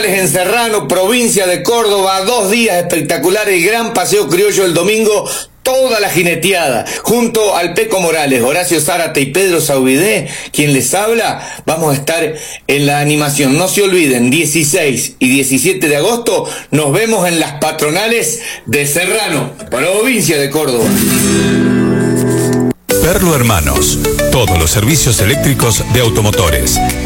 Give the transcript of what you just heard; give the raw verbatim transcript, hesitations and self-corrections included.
Automotores en Serrano, provincia de Córdoba, dos días espectaculares, gran paseo criollo el domingo, toda la jineteada, junto al Peco Morales, Horacio Zárate y Pedro Saubidé, quien les habla, vamos a estar en la animación. No se olviden, dieciséis y diecisiete de agosto, nos vemos en las patronales de Serrano, provincia de Córdoba. Perlo Hermanos, todos los servicios eléctricos de automotores.